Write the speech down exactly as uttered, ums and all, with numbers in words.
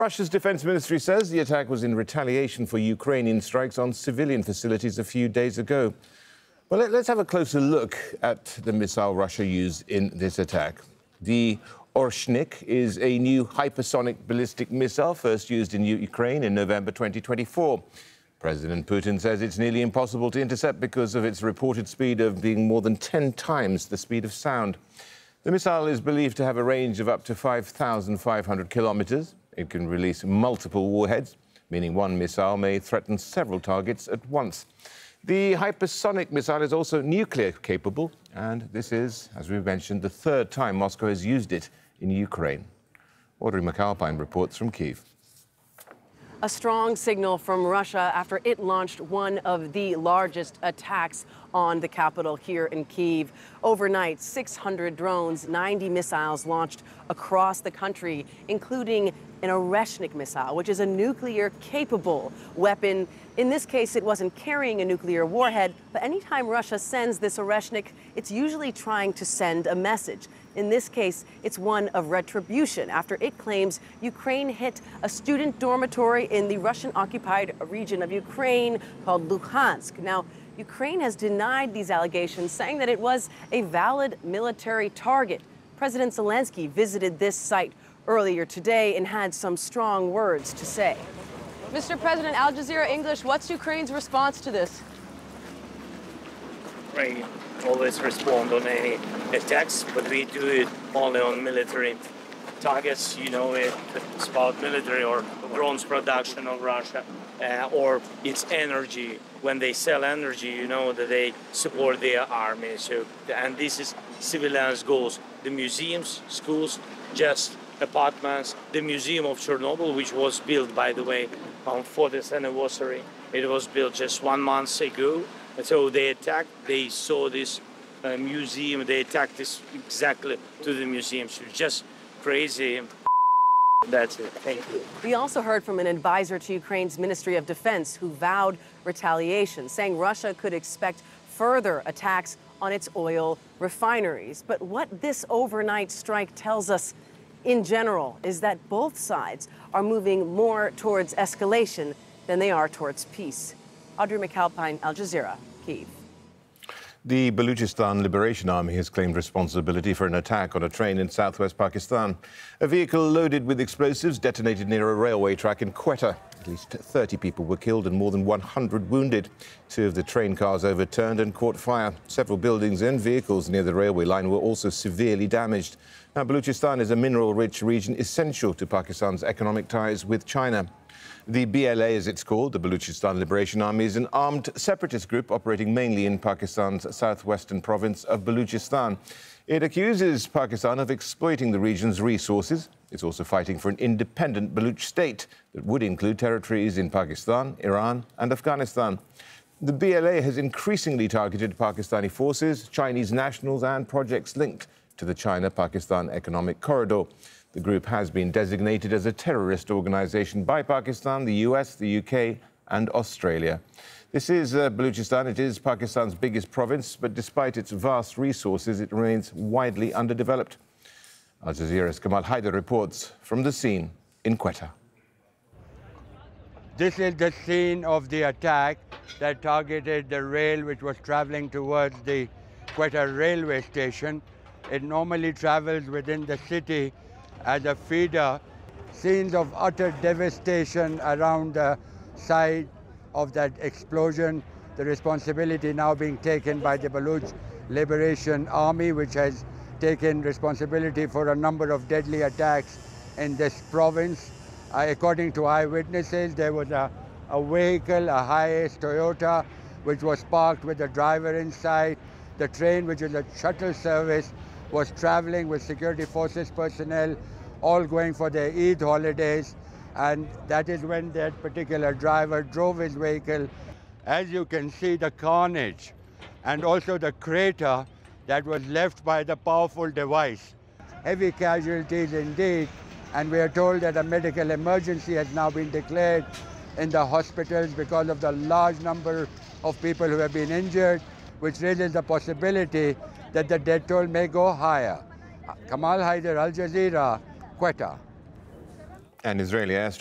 Russia's defense ministry says the attack was in retaliation for Ukrainian strikes on civilian facilities a few days ago. Well, let's have a closer look at the missile Russia used in this attack. The Orshnik is a new hypersonic ballistic missile first used in Ukraine in November twenty twenty-four. President Putin says it's nearly impossible to intercept because of its reported speed of being more than ten times the speed of sound. The missile is believed to have a range of up to five thousand five hundred kilometers. It can release multiple warheads, meaning one missile may threaten several targets at once. The hypersonic missile is also nuclear capable, and this is, as we mentioned, the third time Moscow has used it in Ukraine. Audrey McAlpine reports from Kyiv. A strong signal from Russia after it launched one of the largest attacks on the capital here in Kyiv. Overnight, six hundred drones, ninety missiles launched across the country, including an Oreshnik missile, which is a nuclear-capable weapon. In this case, it wasn't carrying a nuclear warhead, but anytime Russia sends this Oreshnik, it's usually trying to send a message. In this case, it's one of retribution after it claims Ukraine hit a student dormitory in the Russian-occupied region of Ukraine called Luhansk. Now, Ukraine has denied these allegations, saying that it was a valid military target. President Zelensky visited this site earlier today and had some strong words to say. Mister President, Al Jazeera English, what's Ukraine's response to this? Ukraine always respond on any attacks, but we do it only on military targets. You know, it, it's about military or drones production of Russia, uh, or its energy. When they sell energy, you know that they support their army. So, and this is civilians' goals. The museums, schools, just apartments. The Museum of Chernobyl, which was built, by the way, on fortieth anniversary. It was built just one month ago. And so they attacked, they saw this uh, museum, they attacked this exactly to the museum. So just crazy. That's it. Thank you. We also heard from an advisor to Ukraine's Ministry of Defense who vowed retaliation, saying Russia could expect further attacks on its oil refineries. But what this overnight strike tells us in general is that both sides are moving more towards escalation than they are towards peace. Audrey McAlpine, Al Jazeera, Kyiv. The Balochistan Liberation Army has claimed responsibility for an attack on a train in southwest Pakistan. A vehicle loaded with explosives detonated near a railway track in Quetta. At least thirty people were killed and more than one hundred wounded. Two of the train cars overturned and caught fire. Several buildings and vehicles near the railway line were also severely damaged. Now, Balochistan is a mineral-rich region essential to Pakistan's economic ties with China. The B L A, as it's called, the Balochistan Liberation Army, is an armed separatist group operating mainly in Pakistan's southwestern province of Balochistan. It accuses Pakistan of exploiting the region's resources. It's also fighting for an independent Baloch state that would include territories in Pakistan, Iran and Afghanistan. The B L A has increasingly targeted Pakistani forces, Chinese nationals and projects linked to the China-Pakistan Economic Corridor. The group has been designated as a terrorist organization by Pakistan, the U S, the U K and Australia. This is uh, Balochistan. It is Pakistan's biggest province, but despite its vast resources, it remains widely underdeveloped. Al Jazeera's Kamal Haider reports from the scene in Quetta. This is the scene of the attack that targeted the rail which was traveling towards the Quetta railway station. It normally travels within the city as a feeder. Scenes of utter devastation around the site of that explosion. The responsibility now being taken by the Baloch Liberation Army, which has taken responsibility for a number of deadly attacks in this province. Uh, according to eyewitnesses, there was a, a vehicle, a Hiace Toyota, which was parked with the driver inside. The train, which is a shuttle service, was traveling with security forces personnel, all going for their Eid holidays. And that is when that particular driver drove his vehicle. As you can see, the carnage and also the crater that was left by the powerful device. Heavy casualties indeed, and we are told that a medical emergency has now been declared in the hospitals because of the large number of people who have been injured, which raises the possibility that the death toll may go higher. Kamal Haider, Al Jazeera, Quetta. And Israeli airstrikes